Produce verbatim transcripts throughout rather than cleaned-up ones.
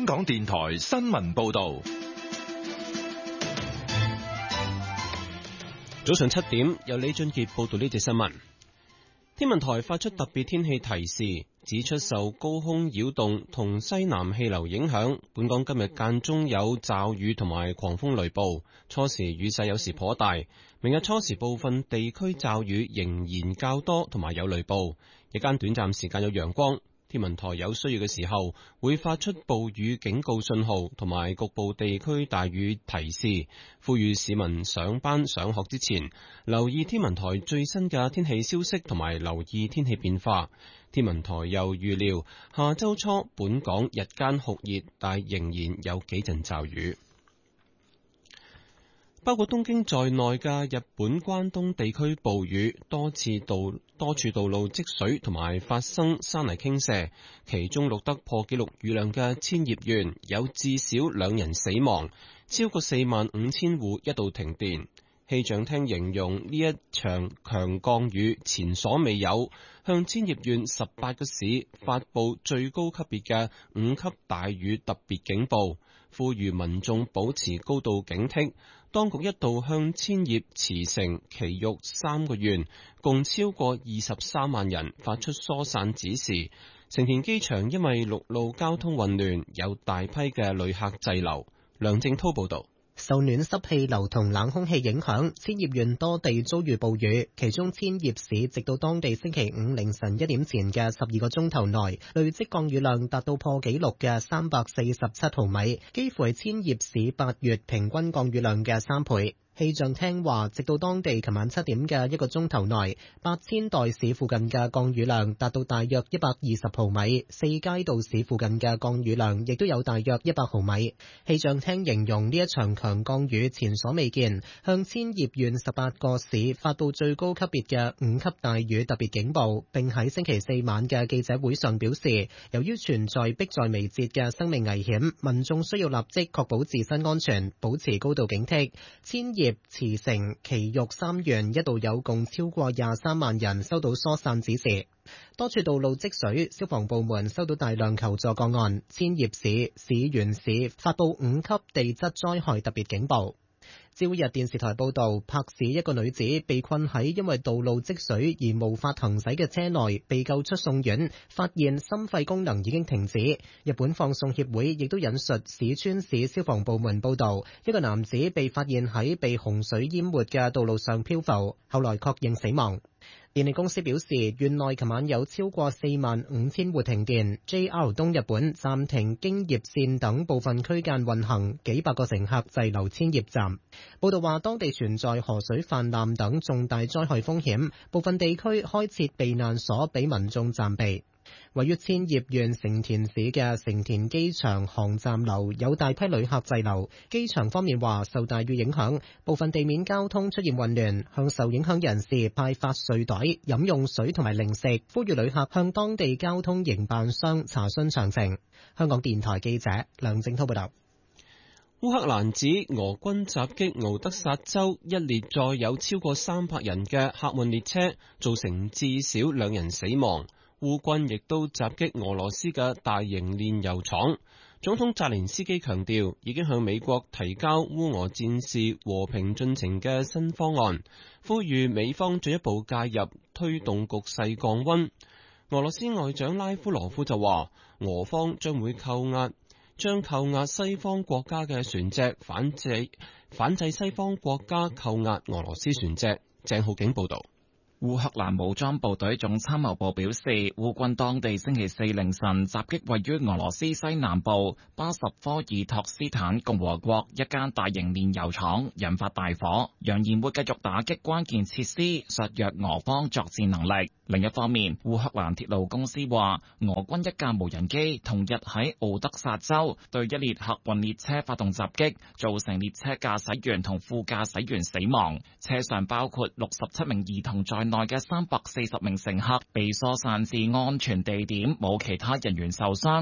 香港電台新聞報道。 早上七點，由李俊傑報道呢節新聞。天文台發出特別天氣提示，指出受高空擾動同西南氣流影響，本港今日間中有驟雨同埋狂風雷暴，初時雨勢有時頗大。明日初時部分地區驟雨仍然較多同埋有雷暴，日間短暫時間有陽光。天文台有需要嘅時候會發出暴雨警告信號同埋局部地區大雨提示，呼籲市民上班上學之前留意天文台最新嘅天氣消息同埋留意天氣變化。天文台又預料下周初本港日間酷熱，但仍然有幾陣驟雨。包括東京在內嘅日本關東地區暴雨，多次道多處道路積水同埋發生山泥傾瀉，其中錄得破紀錄雨量嘅千葉縣有至少兩人死亡，超過四萬五千戶一度停電。氣象廳形容呢一場強降雨前所未有，向千葉縣十八個市發布最高級別嘅五級大雨特別警報，呼籲民眾保持高度警惕。當局一度向千葉、茨城、埼玉三個縣共超過二十三萬人發出疏散指示。成田機場因為陸路交通混亂，有大批嘅旅客滯留。梁正滔報導。 受暖濕氣流同冷空氣影響，千葉縣多地遭遇暴雨，其中千葉市直到當地星期五凌晨一點前嘅十二個鐘頭內，累積降雨量達到破紀錄嘅三百四十七毫米，幾乎係千葉市八月平均降雨量嘅三倍。氣象廳話，直到當地琴晚七點嘅一個鐘頭內，八千代市附近嘅降雨量達到大約一百二十毫米，四街道市附近嘅降雨量亦都有大約一百毫米。氣象廳形容呢一場強降雨前所未見，向千葉縣十八個市發布最高級別嘅五級大雨特別警報，並喺星期四晚嘅記者會上表示，由於存在迫在眉睫嘅生命危險，民眾需要立即確保自身安全，保持高度警惕。千葉、茨城、埼玉三縣一度有共超過廿三萬人收到疏散指示，多處道路積水，消防部門收到大量求助個案。千葉市、市原市發布五級地質災害特別警報。朝日電視台報道，柏市一個女子被困喺因為道路積水而無法行駛嘅車內，被救出送院，發現心肺功能已經停止。日本放送協會亦都引述市川市消防部門報道，一個男子被發現喺被洪水淹沒嘅道路上漂浮，後來確認死亡。電力公司表示，縣內琴晚有超過四萬五千戶停電 ，J R 東日本暫停京葉線等部分區間運行，幾百個乘客滯留千葉站。報道話，當地存在河水泛濫等重大災害風險，部分地區開設避難所俾民眾暫避。位於千葉縣成田市嘅成田機場航站樓有大批旅客滯留，機場方面話受大雨影響，部分地面交通出現混亂，向受影響人士派發睡袋、飲用水同埋零食，呼籲旅客向當地交通營辦商查詢詳情。香港電台記者梁正滔報道。 烏克蘭指俄軍襲擊敖德薩州一列載有超過三百人嘅客運列車，造成至少兩人死亡。烏軍亦都襲擊俄羅斯嘅大型煉油廠。總統澤連斯基強調，已經向美國提交烏俄戰事和平進程嘅新方案，呼籲美方進一步介入，推動局勢降溫。俄羅斯外長拉夫羅夫就話，俄方將會扣押，將扣押西方國家嘅船隻，反制反制西方國家扣押俄羅斯船隻。鄭浩景報道。 烏克蘭武裝部隊總參謀部表示，烏軍當地星期四凌晨襲擊位於俄羅斯西南部巴什科爾托斯坦共和國一間大型煉油廠，引發大火，揚言會繼續打擊關鍵設施，削弱俄方作戰能力。另一方面，烏克蘭鐵路公司話，俄軍一架無人機同日喺敖德薩州對一列客運列車發動襲擊，造成列車駕駛員同副駕駛員死亡，車上包括六十七名兒童在內嘅三百四十名乘客被疏散至安全地點，冇其他人員受傷。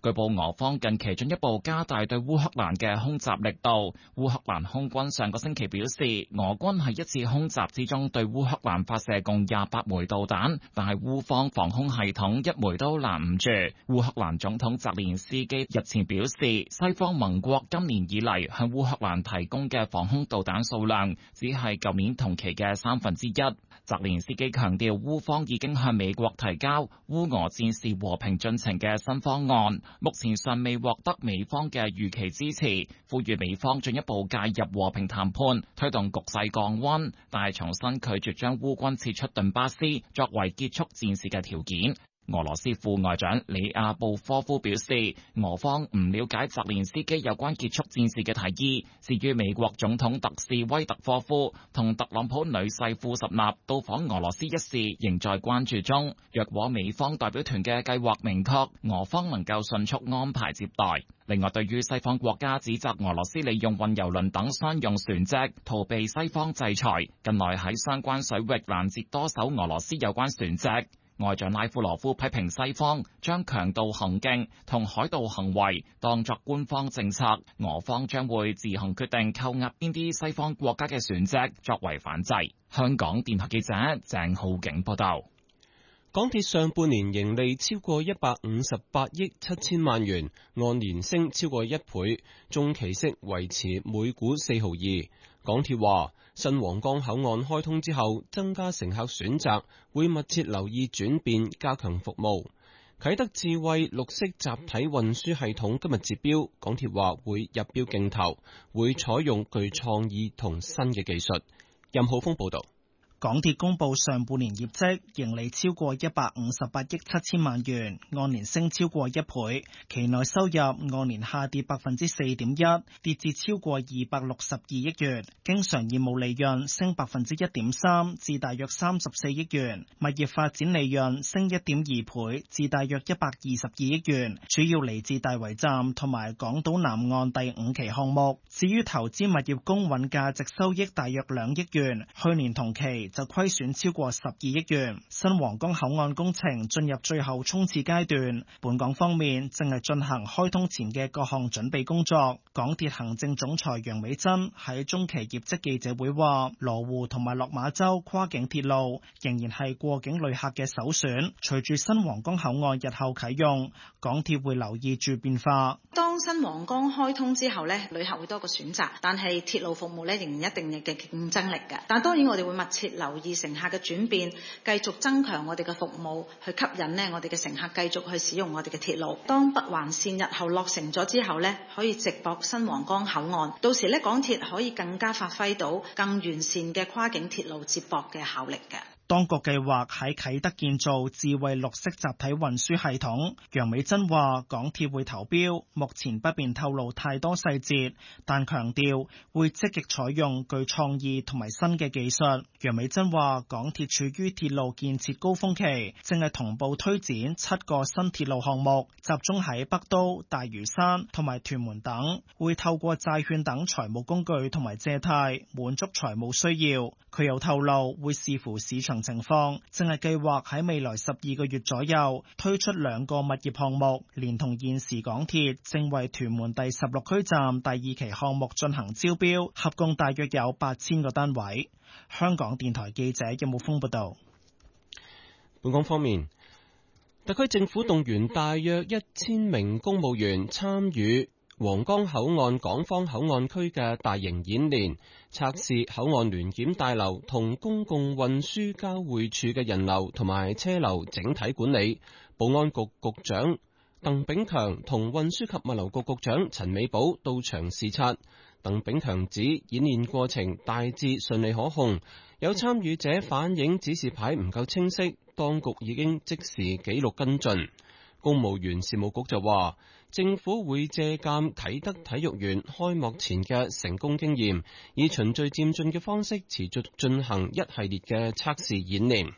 據報俄方近期進一步加大對烏克蘭嘅空襲力度。烏克蘭空軍上個星期表示，俄軍喺一次空襲之中對烏克蘭發射共廿八枚導彈，但係烏方防空系統一枚都攔唔住。烏克蘭總統澤連斯基日前表示，西方盟國今年以嚟向烏克蘭提供嘅防空導彈數量只係舊年同期嘅三分之一。澤連斯基強調，烏方已經向美國提交烏俄戰事和平進程嘅新方案，目前尚未獲得美方嘅預期支持，呼籲美方進一步介入和平談判，推動局勢降溫，但係重新拒絕將烏軍撤出頓巴斯作為結束戰事嘅條件。俄羅斯副外長里亞布科夫表示，俄方唔了解澤連斯基有關結束戰事嘅提議。至於美國總統特使威特科夫同特朗普女婿庫什納到訪俄羅斯一事，仍在關注中。若果美方代表團嘅計劃明確，俄方能夠迅速安排接待。另外，對於西方國家指責俄羅斯利用運油輪等商用船隻逃避西方制裁，近來喺相關水域攔截多艘俄羅斯有關船隻。外長拉夫羅夫批評西方將強盜行徑同海盜行為當作官方政策，俄方將會自行決定扣押邊啲西方國家嘅船隻作為反制。香港電台記者鄭浩景報道。 港鐵上半年盈利超過一百五十八億七千萬元，按年升超過一倍，中期息維持每股四毫二。港鐵話，新皇崗口岸開通之後，增加乘客選擇，會密切留意轉變，加強服務。啟德智慧綠色集體運輸系統今日截標，港鐵話會入標競投，會採用具創意同新嘅技術。任浩峰報道。 港鐵公布上半年業績，盈利超過一百五十八億七千萬元，按年升超過一倍。期內收入按年下跌百分之四點一，跌至超過二百六十二億元。經常業務利潤升百分之一點三，至大約三十四億元。物業發展利潤升一點二倍，至大約一百二十二億元，主要嚟自大圍站同埋港島南岸第五期項目。至於投資物業公允價值收益大約兩億元，去年同期就虧損超過十二億元。新皇崗口岸工程進入最後衝刺階段，本港方面正係進行開通前嘅各項準備工作。港鐵行政總裁楊美珍喺中期業績記者會話，羅湖同埋落馬洲跨境鐵路仍然係過境旅客嘅首選。隨住新皇崗口岸日後啟用，港鐵會留意住變化。 當新皇崗開通之後呢，旅客會多個選擇，但係鐵路服務呢仍然一定嘅競爭力嘅。但當然我哋會密切留意乘客嘅轉變，繼續增強我哋嘅服務，去吸引呢我哋嘅乘客繼續去使用我哋嘅鐵路。當北環線日後落成咗之後呢，可以直駁新皇崗口岸，到時呢港鐵可以更加發揮到更完善嘅跨境鐵路接駁嘅效力嘅。 當局計劃喺啟德建造智慧綠色集體運輸系統。楊美珍話港鐵會投標，目前不便透露太多細節，但強調會積極採用具創意同埋新嘅技術。楊美珍話港鐵處於鐵路建設高峰期，正係同步推展七個新鐵路項目，集中喺北都、大嶼山同埋屯門等，會透過債券等財務工具同埋借貸滿足財務需要。佢又透露會視乎市場情況，正係計劃喺未來十二個月左右推出兩個物業項目，連同現時港鐵正為屯門第十六區站第二期項目進行招標，合共大約有八千個單位。香港電台記者任武峰報道。 本港方面，特區政府動員大約一千名公務員參與皇崗口岸港方口岸區嘅大型演練，測試口岸聯檢大樓同公共運輸交匯處嘅人流同埋車流整體管理。保安局局長鄧炳強同運輸及物流局局長陳美寶到場視察。鄧炳強指演練過程大致順利可控，有參與者反映指示牌唔夠清晰，當局已經即時記錄跟進。公務員事務局就話，政府會借鑒啟德體育園開幕前嘅成功經驗，以循序漸進嘅方式持續進行一系列嘅測試演練。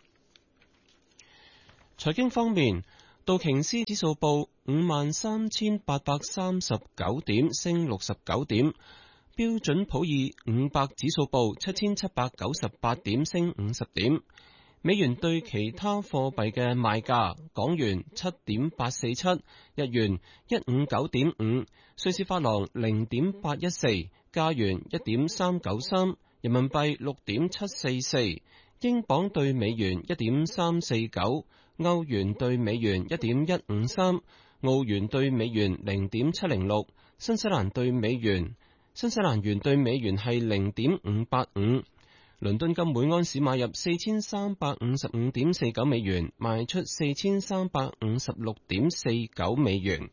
財經方面，道瓊斯指數報五萬三千八百三十九點，升六十九點。標準普爾五百指數報七千七百九十八點，升五十點。 美元對其他貨幣嘅賣價：港元七點八四七，日元一五九點五，瑞士法郎零點八一四，加元一點三九三，人民幣六點七四四，英鎊對美元一點三四九，歐元對美元一點一五三，澳元對美元零點七零六，新西蘭對美元新西蘭元對美元係零點五八五。倫敦金每安士買入四千三百五十五點四九美元，賣出四千三百五十六點四九美元。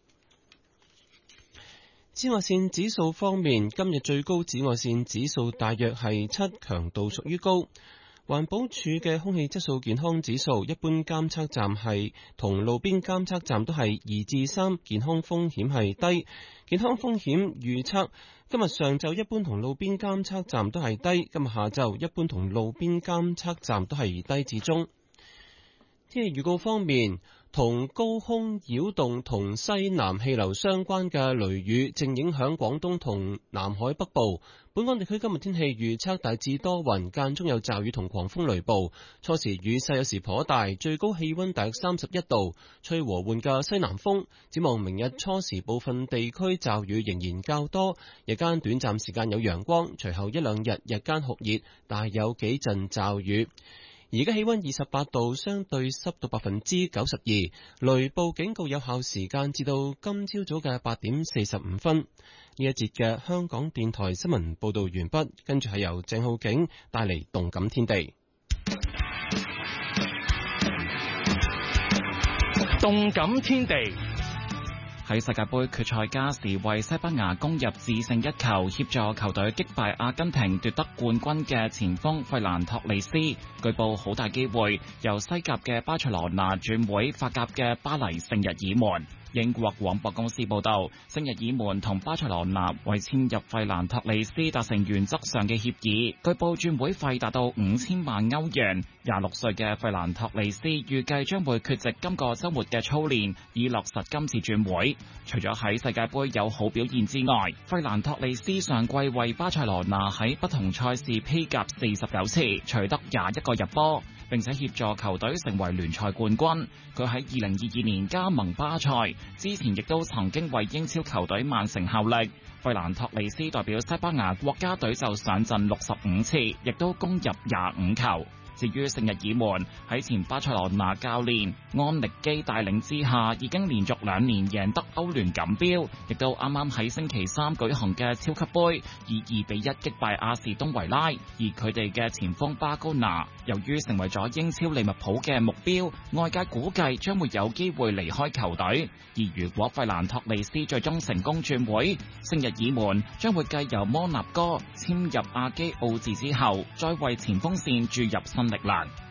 紫外線指數方面，今日最高紫外線指數大約係七，強度屬於高。環保署嘅空氣質素健康指數，一般監測站係同路邊監測站都係二至三，健康風險係低。健康風險預測，今日上晝一般同路邊監測站都係低，今日下晝一般同路邊監測站都係低至中。天氣預告方面，同高空擾動同西南氣流相關嘅雷雨正影響廣東同南海北部。本港地區今日天氣預測大致多雲，間中有驟雨同狂風雷暴，初時雨勢有時頗大，最高氣溫大約三十一度，吹和緩嘅西南風。展望明日初時部分地區驟雨仍然較多，日間短暫時間有陽光，隨後一兩日日間酷熱，但有幾陣驟雨。而家氣溫二十八度，相對濕度百分之九十二，雷暴警告有效時間至到今朝早嘅八點四十五分。呢一節嘅香港電台新聞報道完畢，跟住係由鄭浩景帶嚟動感天地。 動感天地。 喺世界盃決賽加時為西班牙攻入致勝一球，協助球隊擊敗阿根廷奪得冠軍嘅前鋒費蘭托利斯，據報好大機會由西甲嘅巴塞羅那轉會法甲嘅巴黎聖日耳門。英國廣播公司報道，聖日耳門同巴塞羅那為簽入費蘭托利斯達成原則上嘅協議，據報轉會費達到五千萬歐元。廿六歲嘅費蘭托利斯預計將會缺席今個週末嘅操練，以落實今次轉會。除咗喺世界盃有好表現之外，費蘭托利斯上季為巴塞羅那喺不同賽事披甲四十九次，取得廿一個入波，並且協助球隊成為聯賽冠軍。佢喺二零二二年加盟巴塞，之前亦都曾經為英超球隊曼城效力。費蘭托利斯代表西班牙國家隊就上陣六十五次，亦都攻入廿五球。至於聖日耳門喺前巴塞羅那教練安力基帶領之下，已經連續兩年贏得歐聯錦標，亦都啱啱喺星期三舉行嘅超級杯以二比一擊敗阿士東維拉。而佢哋嘅前鋒巴高拿，由於成為咗英超利物浦嘅目標，外界估計將會有機會離開球隊。而如果費蘭托利斯最終成功轉會，聖日耳門將會繼由摩納哥簽入阿基奧治之後，再為前鋒線注入新力量。